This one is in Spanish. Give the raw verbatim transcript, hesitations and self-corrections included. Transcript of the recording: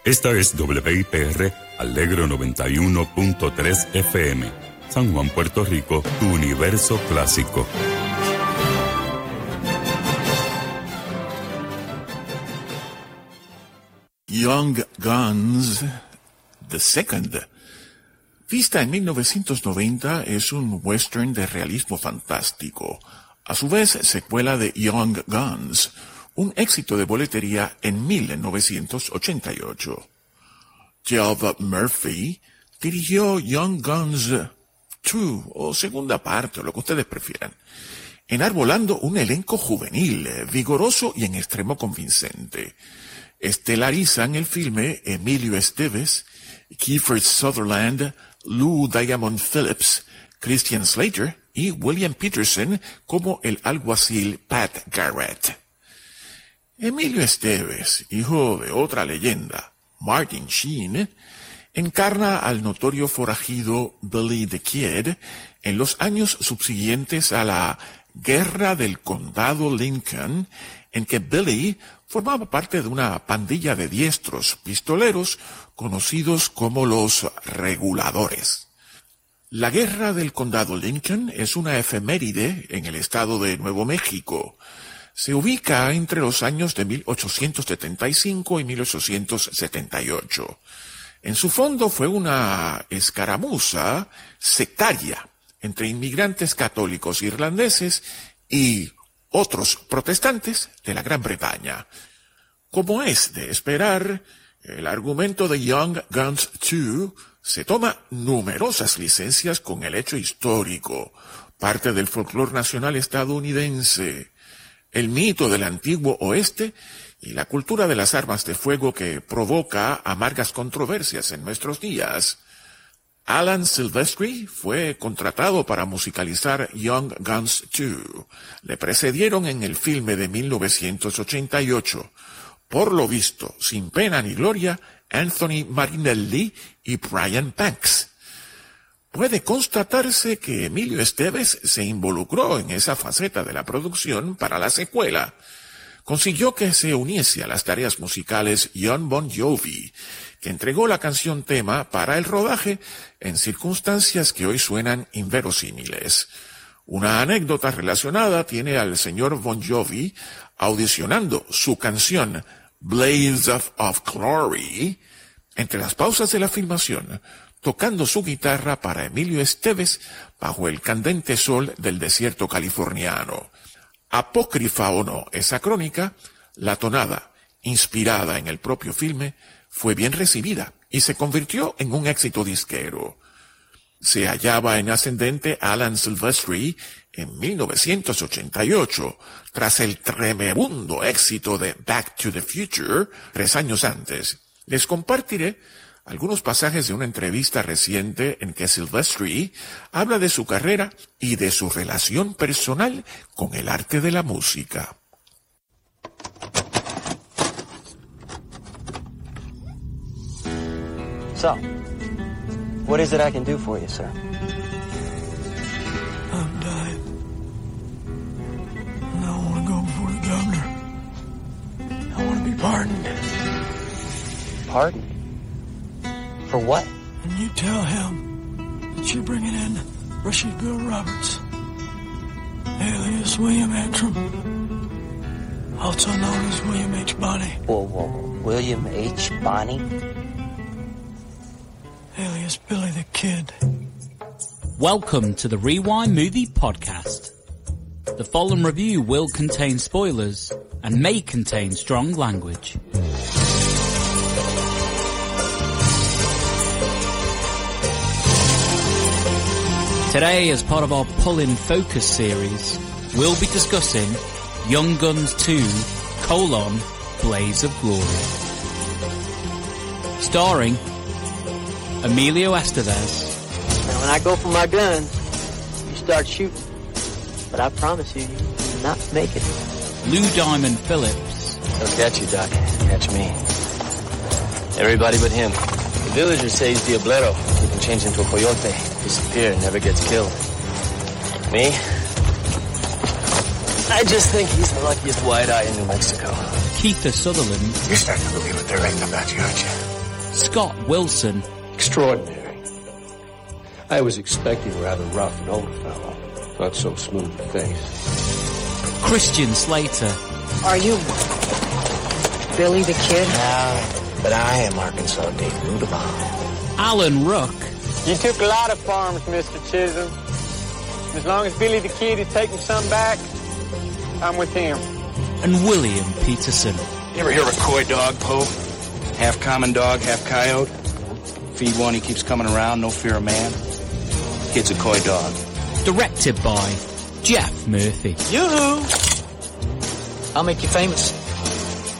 Esta es W I P R Alegro noventa y uno punto tres F M. San Juan, Puerto Rico, tu universo clásico. Young Guns, The Second, vista en mil novecientos noventa, es un western de realismo fantástico, a su vez secuela de Young Guns, un éxito de boletería en mil novecientos ochenta y ocho. Geoff Murphy dirigió Young Guns dos, o segunda parte, o lo que ustedes prefieran, enarbolando un elenco juvenil, vigoroso y en extremo convincente. Estelarizan el filme Emilio Estevez, Kiefer Sutherland, Lou Diamond Phillips, Christian Slater y William Peterson como el alguacil Pat Garrett. Emilio Estevez, hijo de otra leyenda, Martin Sheen, encarna al notorio forajido Billy the Kid en los años subsiguientes a la Guerra del Condado Lincoln, en que Billy formaba parte de una pandilla de diestros pistoleros conocidos como los Reguladores. La Guerra del Condado Lincoln es una efeméride en el estado de Nuevo México. Se ubica entre los años de mil ochocientos setenta y cinco y mil ochocientos setenta y ocho. En su fondo fue una escaramuza sectaria entre inmigrantes católicos irlandeses y otros protestantes de la Gran Bretaña. Como es de esperar, el argumento de Young Guns dos se toma numerosas licencias con el hecho histórico, parte del folclore nacional estadounidense, el mito del antiguo oeste y la cultura de las armas de fuego que provoca amargas controversias en nuestros días. Alan Silvestri fue contratado para musicalizar Young Guns dos. Le precedieron en el filme de mil novecientos ochenta y ocho. Por lo visto, sin pena ni gloria, Anthony Marinelli y Brian Banks. Puede constatarse que Emilio Estevez se involucró en esa faceta de la producción para la secuela. Consiguió que se uniese a las tareas musicales Jon Bon Jovi, que entregó la canción tema para el rodaje en circunstancias que hoy suenan inverosímiles. Una anécdota relacionada tiene al señor Bon Jovi audicionando su canción Blaze of, of Glory entre las pausas de la filmación, tocando su guitarra para Emilio Estevez bajo el candente sol del desierto californiano. Apócrifa o no esa crónica, la tonada, inspirada en el propio filme, fue bien recibida y se convirtió en un éxito disquero. Se hallaba en ascendente Alan Silvestri en mil novecientos ochenta y ocho, tras el tremebundo éxito de Back to the Future tres años antes. Les compartiré algunos pasajes de una entrevista reciente en que Silvestri habla de su carrera y de su relación personal con el arte de la música. So, what is it I can do for you, sir? I'm dying. And I want to go before the governor. I want to be pardoned. Pardoned? For what? And you tell him that you're bringing in Rashid Bill Roberts, alias William Antrim, also known as William H. Bonney. Whoa, whoa, whoa. William H. Bonney? Alias Billy the Kid. Welcome to the Rewind Movie Podcast. The following review will contain spoilers and may contain strong language. Today, as part of our Pull-in Focus series, we'll be discussing Young Guns two, colon, Blaze of Glory. Starring Emilio Estevez. Now, when I go for my gun, you start shooting. But I promise you, you will not make it. Lou Diamond Phillips. They'll catch you, Doc. Catch me. Everybody but him. The villager says Diablero. He can change into a coyote, disappear, and never gets killed. Me? I just think he's the luckiest white eye in New Mexico. Kiefer Sutherland. You're starting to believe what they're writing about you, aren't you? Scott Wilson. Extraordinary. I was expecting a rather rough and old fellow. Not so smooth a face. Christian Slater. Are you Billy the Kid? No, but I am Arkansas Dave Rudabon. Alan Ruck. You took a lot of farms, Mister Chisholm. As long as Billy the Kid is taking some back, I'm with him. And William Peterson. You ever hear of a coy dog, Poe? Half common dog, half coyote. Feed one, he keeps coming around, no fear of man. Kid's a coy dog. Directed by Jeff Murphy. Yoo-hoo! I'll make you famous.